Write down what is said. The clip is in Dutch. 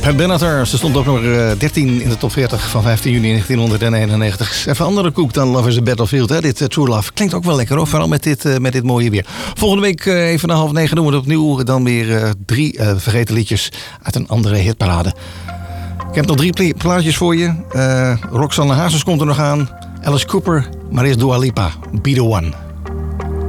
Pat Benatar, ze stond op nummer 13 in de top 40 van 15 juni 1991. Even andere koek dan Love is a Battlefield, hè? Dit True Love. Klinkt ook wel lekker, hoor. Vooral met dit mooie weer. Volgende week even na 8:30 doen we het opnieuw. Dan weer 3 vergeten liedjes uit een andere hitparade. Ik heb nog 3 plaatjes voor je. Roxanne Hazes komt er nog aan. Alice Cooper, maar eerst Dua Lipa. Be the One.